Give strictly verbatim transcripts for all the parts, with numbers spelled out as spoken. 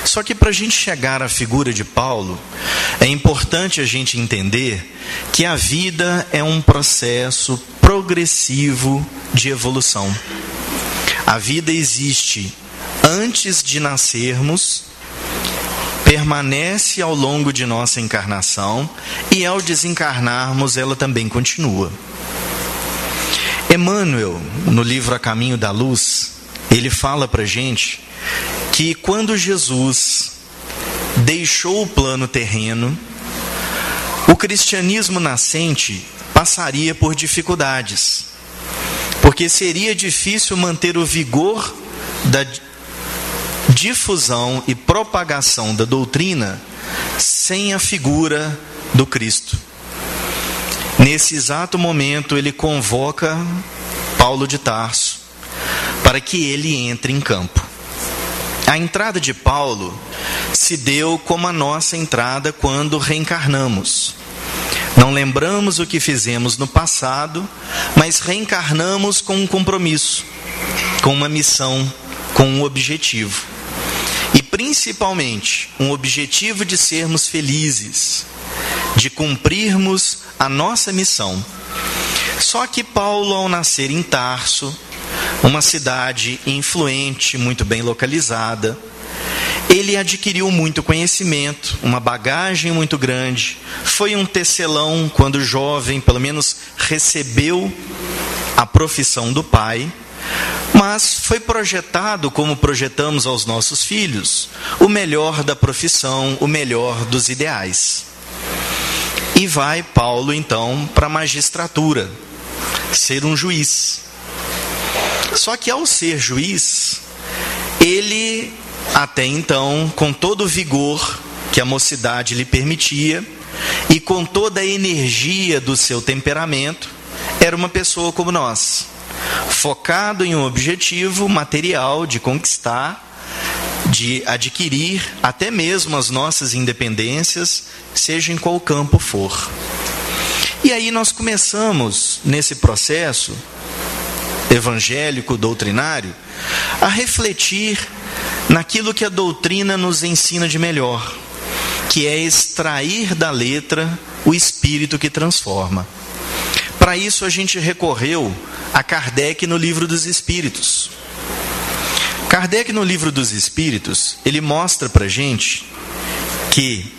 Só que para a gente chegar à figura de Paulo, é importante a gente entender que a vida é um processo progressivo de evolução. A vida existe antes de nascermos, permanece ao longo de nossa encarnação e ao desencarnarmos ela também continua. Emmanuel, no livro A Caminho da Luz, ele fala para a gente que quando Jesus deixou o plano terreno, o cristianismo nascente passaria por dificuldades, porque seria difícil manter o vigor da difusão e propagação da doutrina sem a figura do Cristo. Nesse exato momento, ele convoca Paulo de Tarso para que ele entre em campo. A entrada de Paulo se deu como a nossa entrada quando reencarnamos. Não lembramos o que fizemos no passado, mas reencarnamos com um compromisso, com uma missão, com um objetivo. E principalmente, um objetivo de sermos felizes, de cumprirmos a nossa missão. Só que Paulo, ao nascer em Tarso, uma cidade influente, muito bem localizada, ele adquiriu muito conhecimento, uma bagagem muito grande. Foi um tecelão quando jovem, pelo menos recebeu a profissão do pai, mas foi projetado, como projetamos aos nossos filhos, o melhor da profissão, o melhor dos ideais. E vai Paulo então para a magistratura, ser um juiz. Só que ao ser juiz, ele até então, com todo o vigor que a mocidade lhe permitia e com toda a energia do seu temperamento, era uma pessoa como nós, focado em um objetivo material de conquistar, de adquirir até mesmo as nossas independências, seja em qual campo for. E aí nós começamos nesse processo evangélico, doutrinário, a refletir naquilo que a doutrina nos ensina de melhor, que é extrair da letra o espírito que transforma. Para isso a gente recorreu a Kardec no Livro dos Espíritos. Kardec no Livro dos Espíritos, ele mostra para a gente que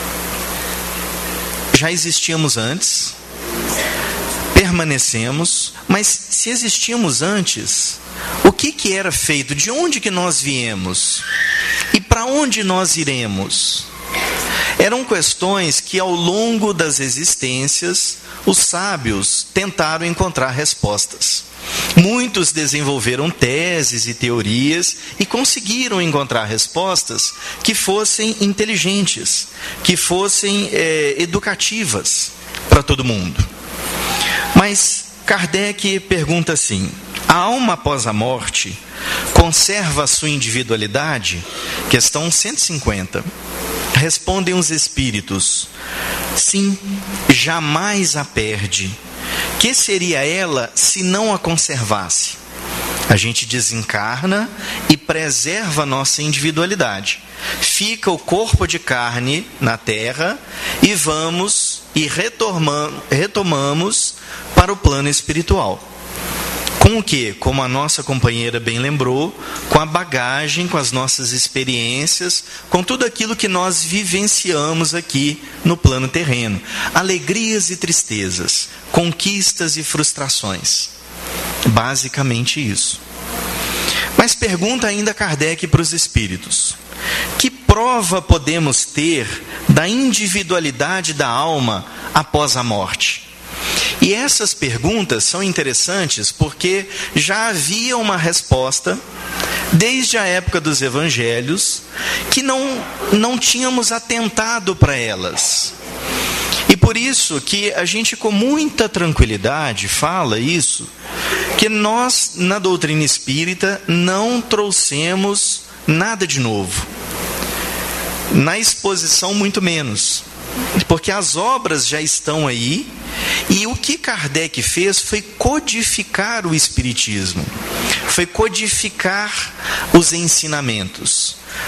já existíamos antes, permanecemos, mas se existíamos antes, o que que era feito? De onde que nós viemos? E para onde nós iremos? Eram questões que ao longo das existências, os sábios tentaram encontrar respostas. Muitos desenvolveram teses e teorias e conseguiram encontrar respostas que fossem inteligentes, que fossem é, educativas para todo mundo. Mas Kardec pergunta assim: a alma após a morte conserva a sua individualidade? Questão cento e cinquenta. Respondem os espíritos: sim, jamais a perde. Que seria ela se não a conservasse? A gente desencarna e preserva a nossa individualidade. Fica o corpo de carne na terra e vamos e retomamos, retomamos para o plano espiritual. Com o quê? Como a nossa companheira bem lembrou, com a bagagem, com as nossas experiências, com tudo aquilo que nós vivenciamos aqui no plano terreno. Alegrias e tristezas, conquistas e frustrações. Basicamente isso. Mas pergunta ainda Kardec para os espíritos: que prova podemos ter da individualidade da alma após a morte? E essas perguntas são interessantes porque já havia uma resposta desde a época dos evangelhos que não, não tínhamos atentado para elas. E por isso que a gente com muita tranquilidade fala isso, que nós na doutrina espírita não trouxemos nada de novo. Na exposição muito menos. Porque as obras já estão aí, e o que Kardec fez foi codificar o Espiritismo, foi codificar os ensinamentos.